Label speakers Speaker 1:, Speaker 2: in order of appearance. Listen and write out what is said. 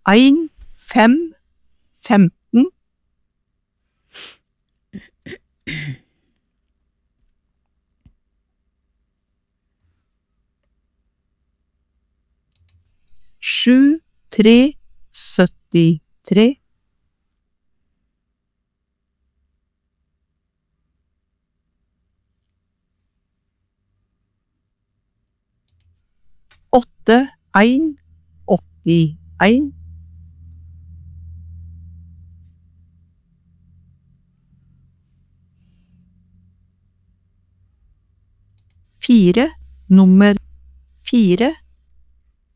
Speaker 1: 1, 5, 15. 7, 3, 73. 8, 1, 81. 4, nummer 4.